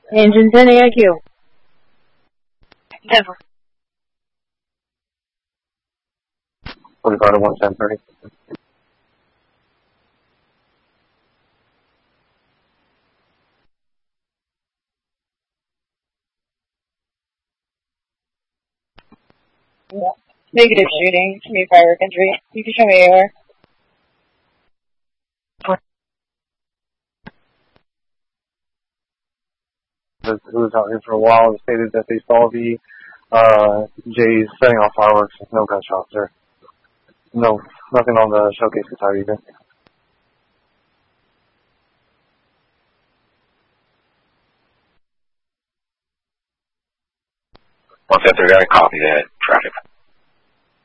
Engine 10 AIQ. Denver. 45 to 11030. Yeah. Negative shooting. Show me fire entry. You can show me AR. Who was out here for a while and stated that they saw the Jays setting off fireworks. No gunshots there. No, nothing on the showcase side either. Once after that, copy that.